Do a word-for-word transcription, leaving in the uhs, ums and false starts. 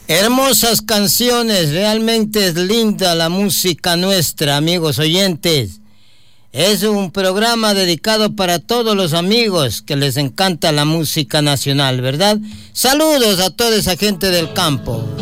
Hermosas canciones, realmente es linda la música nuestra, amigos oyentes. Es un programa dedicado para todos los amigos que les encanta la música nacional, ¿verdad? Saludos a toda esa gente del campo.